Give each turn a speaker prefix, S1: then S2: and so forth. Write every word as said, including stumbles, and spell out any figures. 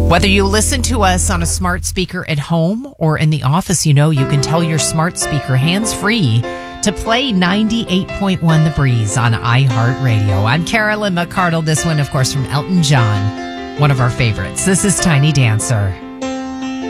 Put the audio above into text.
S1: Whether you listen to us on a smart speaker at home or in the office, you know you can tell your smart speaker hands-free to play ninety-eight point one The Breeze on iHeartRadio. I'm Carolyn McCardle. This one, of course, from Elton John, one of our favorites. This is Tiny Dancer.